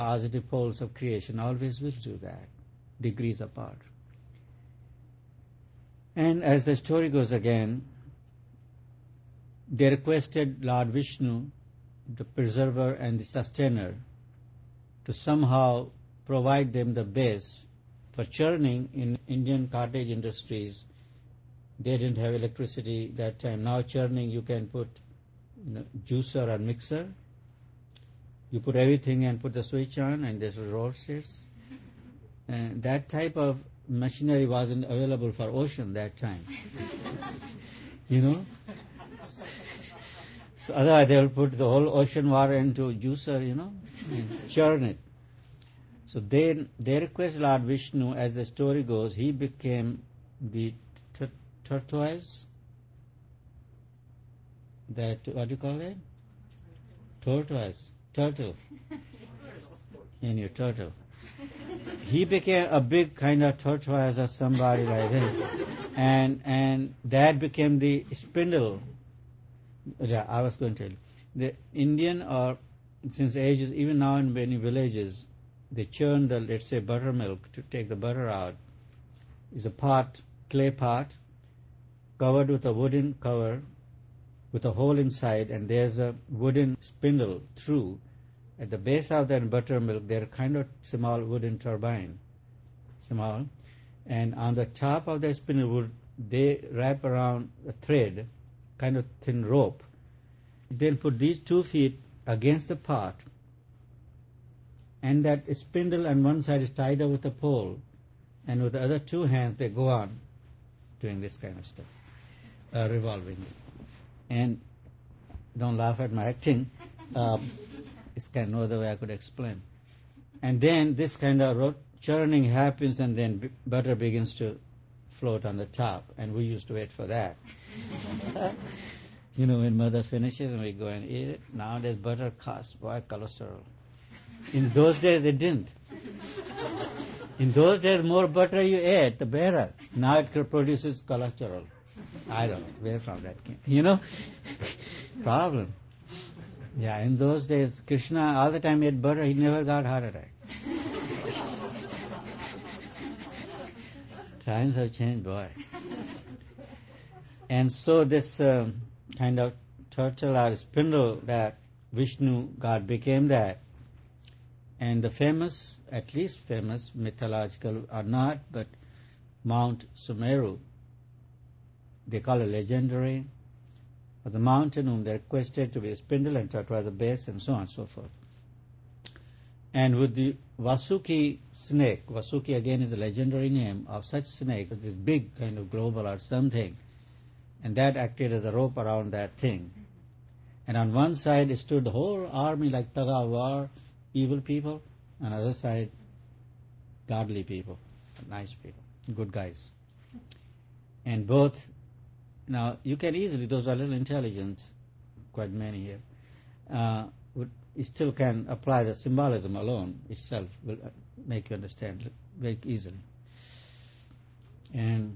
positive poles of creation always will do that, degrees apart. And as the story goes again, they requested Lord Vishnu, the preserver and the sustainer, to somehow provide them the base for churning. In Indian cottage industries, they didn't have electricity that time. Now churning, you can put juicer or mixer. You put everything and put the switch on and this roasts. And that type of machinery wasn't available for ocean that time. So otherwise they would put the whole ocean water into juicer, and churn it. So they request Lord Vishnu, as the story goes, he became the tortoise. That, what do you call it? Tortoise. Turtle. In your turtle. He became a big kind of tortoise or somebody like that. And that became the spindle. Yeah, I was going to tell you. The Indian, or since ages, even now in many villages, they churn the, let's say, buttermilk to take the butter out. Is a pot, clay pot, covered with a wooden cover, with a hole inside, and there's a wooden spindle through. At the base of that buttermilk, there are kind of small wooden turbine, small, and on the top of the spindle wood, they wrap around a thread, kind of thin rope. Then put these 2 feet against the pot, and that spindle on one side is tied up with a pole, and with the other 2 hands they go on doing this kind of stuff, revolving it. And don't laugh at my acting. It's kind of no other way I could explain. And then this kind of churning happens, and then butter begins to float on the top, and we used to wait for that. When mother finishes and we go and eat it. Nowadays butter costs, cholesterol. In those days it didn't. In those days, more butter you ate, the better. Now it produces cholesterol. I don't know where from that came. Problem. Yeah, in those days, Krishna all the time ate butter, he never got heart attack. Times have changed, boy. And so this kind of turtle or spindle that Vishnu God became that. And the famous, at least famous, mythological or not, but Mount Sumeru, they call it legendary, of the mountain whom they requested to be a spindle and tortoise the base, and so on and so forth. And with the Vasuki snake, Vasuki again is a legendary name of such snake, this big kind of global or something, and that acted as a rope around that thing. And on one side stood the whole army like tug of war, evil people, on the other side godly people, nice people, good guys. And both, now you can easily, those are a little intelligent, quite many here, still can apply the symbolism alone itself will make you understand very easily. And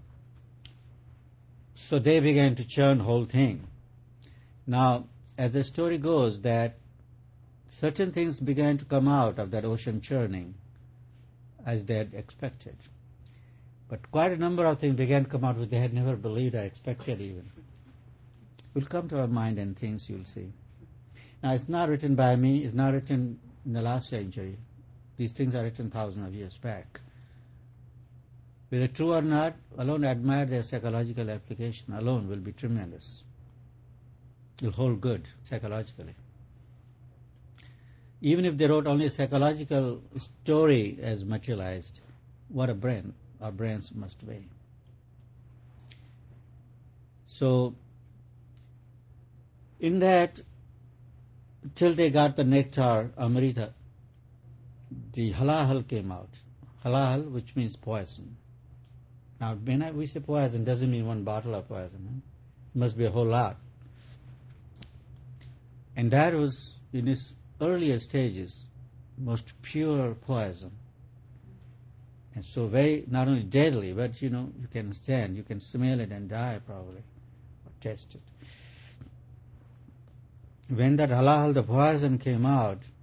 so they began to churn whole thing. Now, as the story goes, that certain things began to come out of that ocean churning as they had expected. But quite a number of things began to come out which they had never believed or expected even. Will come to our mind and things you'll see. Now, it's not written by me, it's not written in the last century. These things are written thousands of years back. Whether true or not, alone admire their psychological application alone will be tremendous. Will hold good psychologically. Even if they wrote only a psychological story as materialized, what a brain our brains must weigh. So, in that, till they got the nectar, Amrita, the halahal came out. Halahal, which means poison. Now, when we say poison, doesn't mean one bottle of poison. It must be a whole lot. And that was, in its earlier stages, most pure poison. And so very, not only deadly, but you can stand, you can smell it and die probably, or taste it. When that halahal, the poison came out,